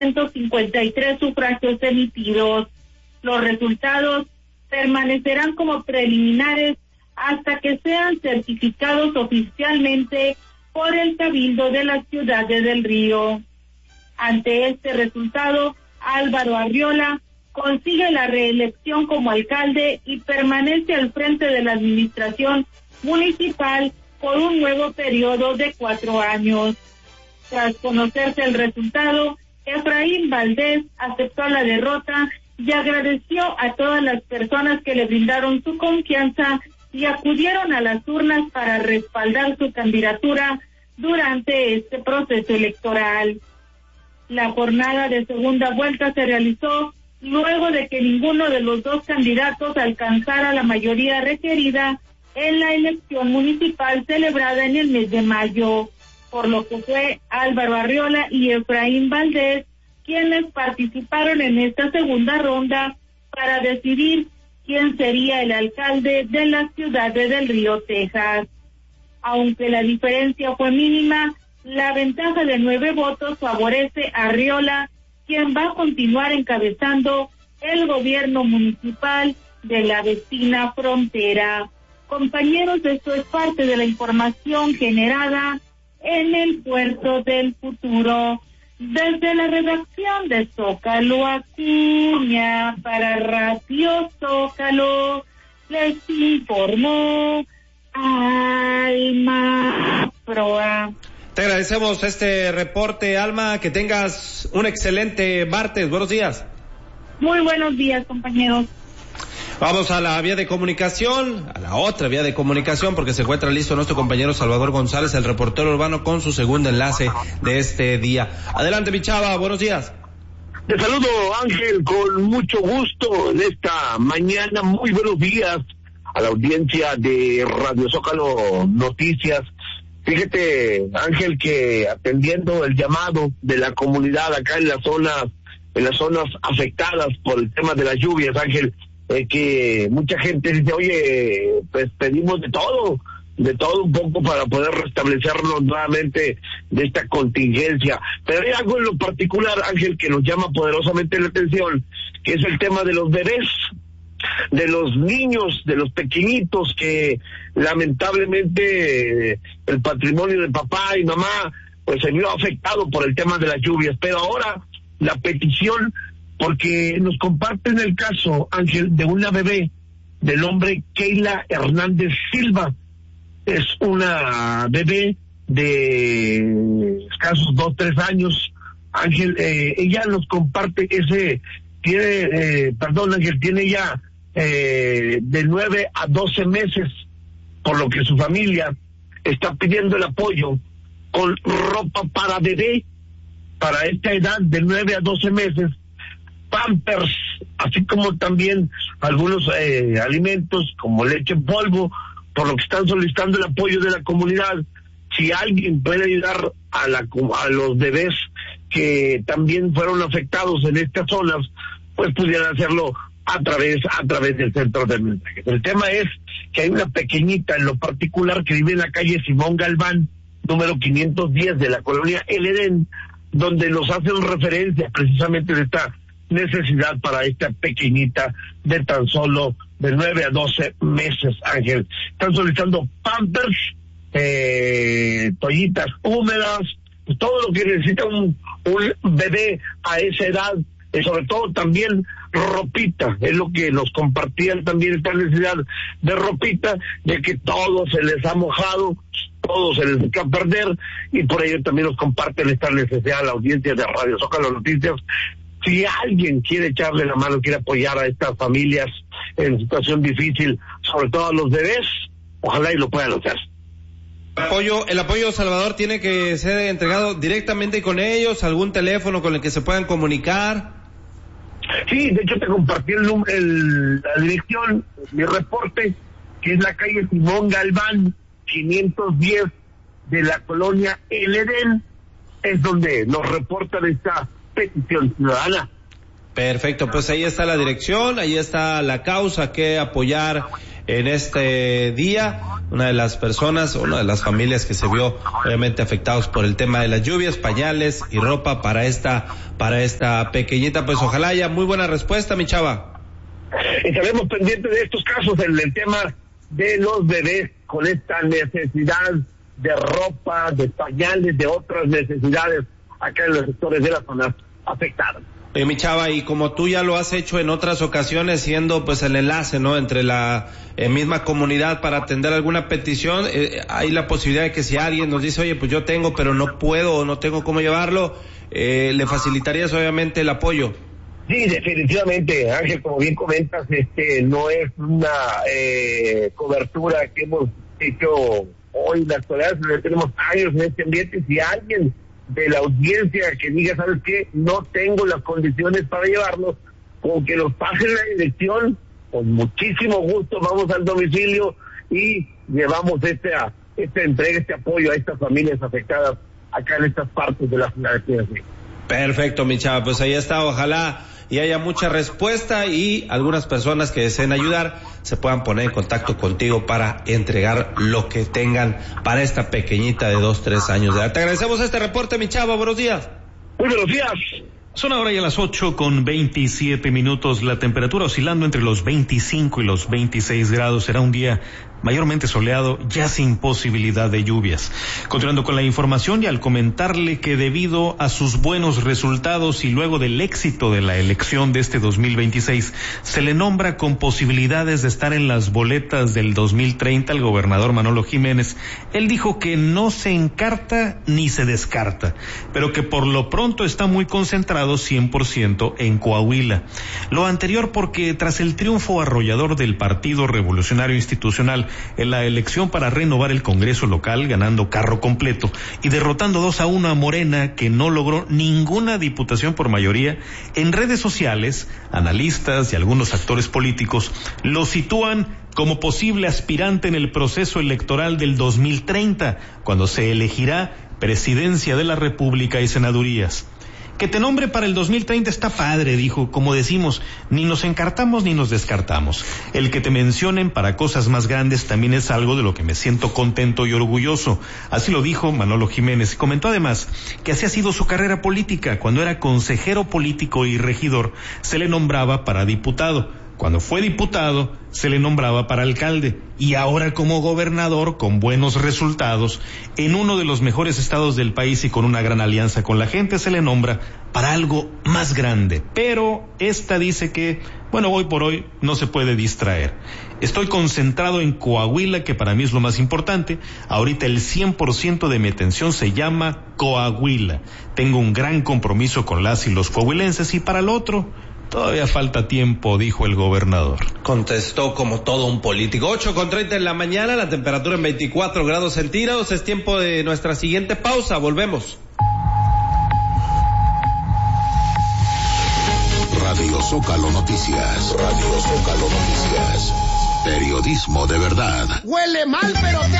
153 sufragios emitidos. Los resultados permanecerán como preliminares hasta que sean certificados oficialmente por el Cabildo de la ciudad de Del Río. Ante este resultado, Álvaro Arriola consigue la reelección como alcalde y permanece al frente de la administración municipal por un nuevo periodo de 4 años. Tras conocerse el resultado, Efraín Valdés aceptó la derrota y agradeció a todas las personas que le brindaron su confianza y acudieron a las urnas para respaldar su candidatura durante este proceso electoral. La jornada de segunda vuelta se realizó luego de que ninguno de los dos candidatos alcanzara la mayoría requerida en la elección municipal celebrada en el mes de mayo, por lo que fue Álvaro Arriola y Efraín Valdés quienes participaron en esta segunda ronda para decidir quién sería el alcalde de la ciudad de Del Río, Texas. Aunque la diferencia fue mínima, la ventaja de 9 votos favorece a Arriola, quien va a continuar encabezando el gobierno municipal de la vecina frontera. Compañeros, esto es parte de la información generada en el Puerto del Futuro. Desde la redacción de Zócalo Acuña para Radio Zócalo, les informó Alma Proa. Te agradecemos este reporte, Alma, que tengas un excelente martes. Buenos días. Muy buenos días, compañeros. Vamos a la vía de comunicación, a la otra vía de comunicación, porque se encuentra listo nuestro compañero Salvador González, el reportero urbano, con su segundo enlace de este día. Adelante, mi chava, buenos días. Te saludo, Ángel, con mucho gusto en esta mañana. Muy buenos días a la audiencia de Radio Zócalo Noticias. Fíjate, Ángel, que atendiendo el llamado de la comunidad acá en las zonas afectadas por el tema de las lluvias, Ángel, que mucha gente dice, oye, pues pedimos de todo un poco para poder restablecernos nuevamente de esta contingencia. Pero hay algo en lo particular, Ángel, que nos llama poderosamente la atención, que es el tema de los bebés, de los niños, de los pequeñitos, que lamentablemente el patrimonio de papá y mamá pues se vio afectado por el tema de las lluvias. Pero ahora la petición, porque nos comparten el caso, Ángel, de una bebé de nombre Keila Hernández Silva. Es una bebé de escasos 2-3 años, Ángel. Ella nos comparte tiene ya de 9 a 12 meses, por lo que su familia está pidiendo el apoyo con ropa para bebé, para esta edad de 9 a 12 meses, Pampers, así como también algunos alimentos como leche en polvo, por lo que están solicitando el apoyo de la comunidad. Si alguien puede ayudar a los bebés que también fueron afectados en estas zonas, pues pudieran hacerlo a través del centro de mensajes. El tema es que hay una pequeñita en lo particular que vive en la calle Simón Galván, número 510 de la colonia El Edén, donde nos hacen referencia precisamente de esta necesidad para esta pequeñita de tan solo de 9 a 12 meses, Ángel. Están solicitando Pampers, toallitas húmedas, todo lo que necesita un bebé a esa edad, y sobre todo también ropita. Es lo que nos compartían también, esta necesidad de ropita, de que todo se les ha mojado, todo se les echa a perder, y por ello también nos comparten esta necesidad a la audiencia de Radio Zócalo Noticias. Si alguien quiere echarle la mano, quiere apoyar a estas familias en situación difícil, sobre todo a los bebés, ojalá y lo puedan hacer. El apoyo, Salvador, tiene que ser entregado directamente con ellos, algún teléfono con el que se puedan comunicar. Sí, de hecho te compartí la dirección, mi reporte, que es la calle Simón Galván, 510 de la colonia El Edén, es donde nos reportan esta petición ciudadana. Perfecto, pues ahí está la dirección, ahí está la causa que apoyar en este día. Una de las familias que se vio obviamente afectados por el tema de las lluvias, pañales y ropa para esta pequeñita. Pues ojalá haya muy buena respuesta, mi chava. Estaremos pendientes de estos casos, el tema de los bebés con esta necesidad de ropa, de pañales, de otras necesidades acá en los sectores de las zonas afectadas. Mi chava, y como tú ya lo has hecho en otras ocasiones, siendo pues el enlace, ¿no?, entre la misma comunidad para atender alguna petición, hay la posibilidad de que si alguien nos dice, oye, pues yo tengo, pero no puedo o no tengo cómo llevarlo, le facilitarías obviamente el apoyo. Sí, definitivamente, Ángel, como bien comentas, no es una cobertura que hemos hecho hoy en la actualidad, tenemos años en este ambiente. Si alguien de la audiencia que diga, ¿sabes qué? No tengo las condiciones para llevarlos, con que nos pasen la dirección, con muchísimo gusto vamos al domicilio y llevamos esta entrega, este apoyo a estas familias afectadas acá en estas partes de la ciudad de Ciudad. Perfecto, mi chava, pues ahí está, ojalá y haya mucha respuesta y algunas personas que deseen ayudar se puedan poner en contacto contigo para entregar lo que tengan para esta pequeñita de 2-3 años de edad. Te agradecemos este reporte, mi chava, buenos días. Muy buenos días. Son ahora ya las 8:27, la temperatura oscilando entre los 25 y los 26 grados. Será un día mayormente soleado, ya sin posibilidad de lluvias. Continuando con la información y al comentarle que debido a sus buenos resultados y luego del éxito de la elección de este 2026, se le nombra con posibilidades de estar en las boletas del 2030 al gobernador Manolo Jiménez. Él dijo que no se encarta ni se descarta, pero que por lo pronto está muy concentrado 100% en Coahuila. Lo anterior porque tras el triunfo arrollador del Partido Revolucionario Institucional en la elección para renovar el Congreso local, ganando carro completo y derrotando 2-1 a Morena, que no logró ninguna diputación por mayoría, en redes sociales, analistas y algunos actores políticos lo sitúan como posible aspirante en el proceso electoral del 2030, cuando se elegirá presidencia de la República y senadurías. Que te nombre para el 2030 está padre, dijo. Como decimos, ni nos encartamos ni nos descartamos. El que te mencionen para cosas más grandes también es algo de lo que me siento contento y orgulloso. Así lo dijo Manolo Jiménez. Comentó además que así ha sido su carrera política. Cuando era consejero político y regidor, se le nombraba para diputado. Cuando fue diputado, se le nombraba para alcalde. Y ahora como gobernador, con buenos resultados, en uno de los mejores estados del país y con una gran alianza con la gente, se le nombra para algo más grande. Pero esta dice que, hoy por hoy no se puede distraer. Estoy concentrado en Coahuila, que para mí es lo más importante. Ahorita el 100% de mi atención se llama Coahuila. Tengo un gran compromiso con las y los coahuilenses, y para lo otro todavía falta tiempo, dijo el gobernador. Contestó como todo un político. 8:30 en la mañana, la temperatura en 24 grados centígrados. Es tiempo de nuestra siguiente pausa. Volvemos. Radio Zócalo Noticias. Radio Zócalo Noticias. Periodismo de verdad. Huele mal, pero te